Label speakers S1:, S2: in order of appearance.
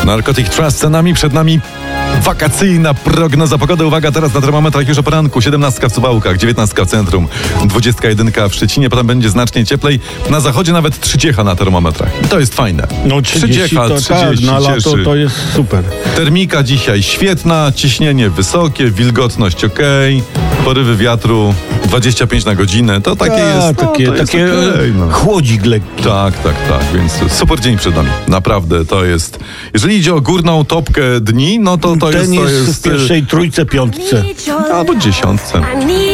S1: Narcotic Trust za nami, przed nami wakacyjna prognoza pogody. Uwaga, teraz na termometrach już o poranku. 17 w Suwałkach, 19 w centrum, 21 w Szczecinie, potem będzie znacznie cieplej. Na zachodzie nawet 30 na termometrach. To jest fajne.
S2: No 30 to
S1: 30
S2: tak, na lato
S1: cieszy.
S2: to jest super.
S1: Termika dzisiaj świetna, ciśnienie wysokie, wilgotność okej, porywy wiatru 25 na godzinę. To takie jest.
S2: Takie
S1: okej, no.
S2: chłodzik lekki.
S1: Tak, więc super dzień przed nami. Naprawdę to jest. Jeżeli idzie o górną topkę dni, no to
S2: Ten
S1: jest
S2: w pierwszej trójce, piątce.
S1: albo 10.